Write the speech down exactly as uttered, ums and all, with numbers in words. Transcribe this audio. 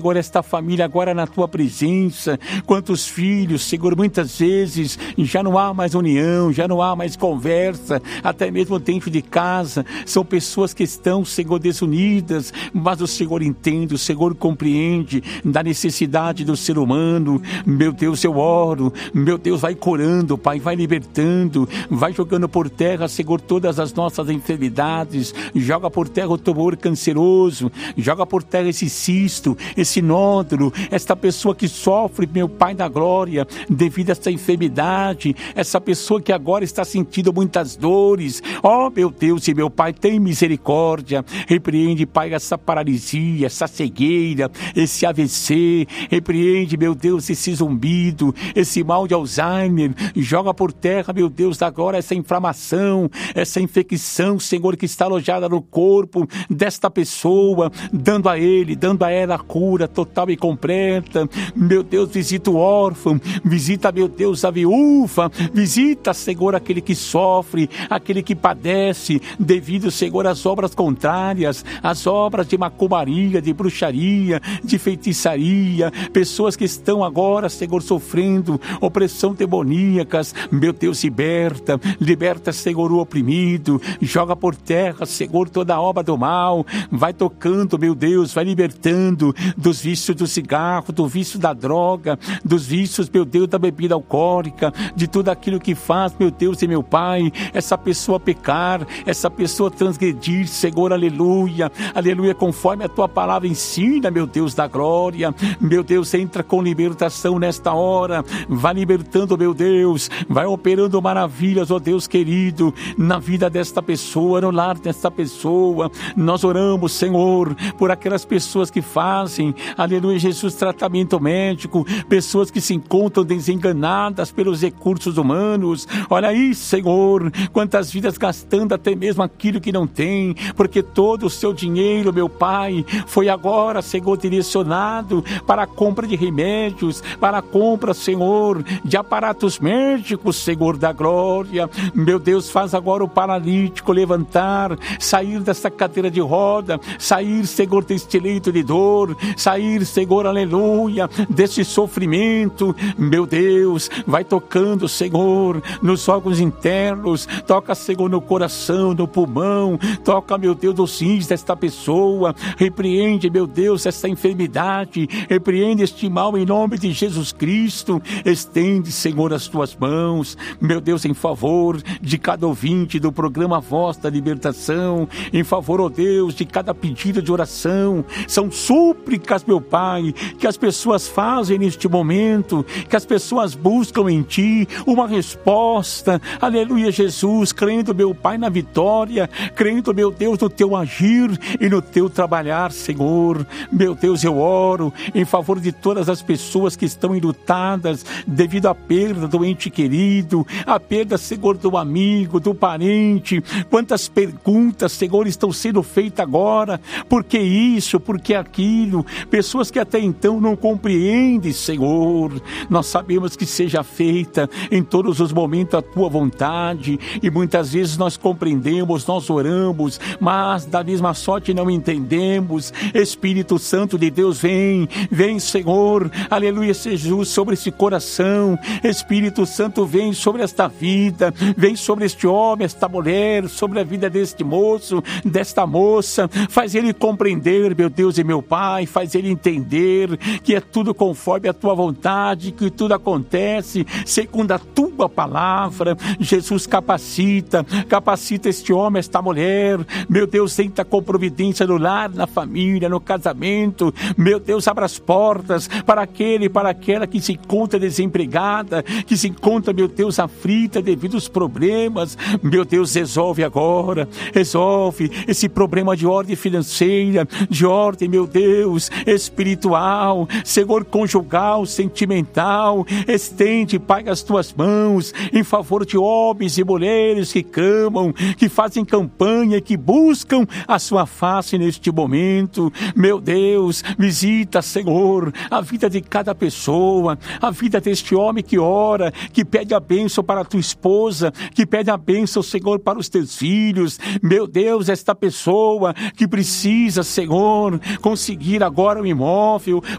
Agora esta família, agora na tua presença, quantos filhos, Senhor, muitas vezes já não há mais união, já não há mais conversa, até mesmo dentro de casa, são pessoas que estão, Senhor, desunidas, mas o Senhor entende, o Senhor compreende da necessidade do ser humano. Meu Deus, eu oro, meu Deus, vai curando, Pai, vai libertando, vai jogando por terra, Senhor, todas as nossas enfermidades, joga por terra o tumor canceroso, joga por terra esse cisto, esse esse nódulo, esta pessoa que sofre, meu Pai da glória, devido a essa enfermidade, essa pessoa que agora está sentindo muitas dores, ó meu Deus e meu Pai, tem misericórdia, repreende, Pai, essa paralisia, essa cegueira, esse A V C, repreende, meu Deus, esse zumbido, esse mal de Alzheimer, joga por terra, meu Deus, agora essa inflamação, essa infecção, Senhor, que está alojada no corpo desta pessoa, dando a ele, dando a ela a cura total e completa. Meu Deus, visita o órfão, visita, meu Deus, a viúva, visita, Senhor, aquele que sofre, aquele que padece devido, Senhor, às obras contrárias, às obras de macumbaria, de bruxaria, de feitiçaria, pessoas que estão agora, Senhor, sofrendo opressão demoníacas. Meu Deus, liberta, liberta, Senhor, o oprimido, joga por terra, Senhor, toda a obra do mal, vai tocando, meu Deus, vai libertando dos vícios do cigarro, do vício da droga, dos vícios, meu Deus, da bebida alcoólica, de tudo aquilo que faz, meu Deus e meu Pai, essa pessoa pecar, essa pessoa transgredir, Senhor, aleluia, aleluia, conforme a tua palavra ensina, meu Deus da glória. Meu Deus, entra com libertação nesta hora, vai libertando, meu Deus, vai operando maravilhas, ó Deus querido, na vida desta pessoa, no lar desta pessoa. Nós oramos, Senhor, por aquelas pessoas que fazem, aleluia, Jesus, tratamento médico, pessoas que se encontram desenganadas pelos recursos humanos. Olha aí, Senhor, quantas vidas gastando até mesmo aquilo que não tem, porque todo o seu dinheiro, meu Pai, foi agora, Senhor, direcionado para a compra de remédios, para a compra, Senhor, de aparatos médicos, Senhor da glória. Meu Deus, faz agora o paralítico levantar, sair dessa cadeira de roda, sair, Senhor, deste leito de dor, sair, Senhor, aleluia, desse sofrimento. Meu Deus, vai tocando, Senhor, nos órgãos internos, toca, Senhor, no coração, no pulmão, toca, meu Deus, os rins desta pessoa, repreende, meu Deus, essa enfermidade, repreende este mal em nome de Jesus Cristo. Estende, Senhor, as tuas mãos, meu Deus, em favor de cada ouvinte do programa Voz da Libertação, em favor, ó Deus, de cada pedido de oração. São súplicas, meu Pai, que as pessoas fazem neste momento, que as pessoas buscam em Ti uma resposta, aleluia, Jesus, crendo, meu Pai, na vitória, crendo, meu Deus, no Teu agir e no Teu trabalhar, Senhor. Meu Deus, eu oro em favor de todas as pessoas que estão enlutadas devido à perda do ente querido, a perda, Senhor, do amigo, do parente. Quantas perguntas, Senhor, estão sendo feitas agora, por que isso, por que aquilo, pessoas que até então não compreendem, Senhor. Nós sabemos que seja feita em todos os momentos a Tua vontade, e muitas vezes nós compreendemos, nós oramos, mas da mesma sorte não entendemos. Espírito Santo de Deus, vem, vem, Senhor, aleluia, Jesus, sobre esse coração. Espírito Santo, vem sobre esta vida, vem sobre este homem, esta mulher, sobre a vida deste moço, desta moça, faz ele compreender, meu Deus e meu Pai, faz ele entender que é tudo conforme a Tua vontade, que tudo acontece segundo a Tua palavra. Jesus, capacita, capacita este homem, esta mulher, meu Deus, entra com providência no lar, na família, no casamento. Meu Deus, abra as portas para aquele, para aquela que se encontra desempregada, que se encontra, meu Deus, aflita devido aos problemas. Meu Deus, resolve agora, resolve esse problema de ordem financeira, de ordem, meu Deus, espiritual, Senhor, conjugal, sentimental. Estende, Pai, as Tuas mãos em favor de homens e mulheres que clamam, que fazem campanha, que buscam a Sua face neste momento. Meu Deus, visita, Senhor, a vida de cada pessoa, a vida deste homem que ora, que pede a bênção para a tua esposa, que pede a bênção, Senhor, para os teus filhos. Meu Deus, esta pessoa que precisa, Senhor, conseguir agora agora o imóvel,